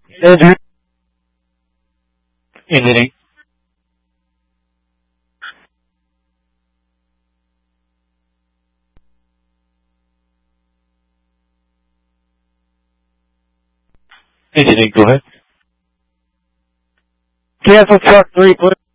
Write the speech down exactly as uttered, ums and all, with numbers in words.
Engine. Engineering. Engineering, go ahead. Cancel truck three, please.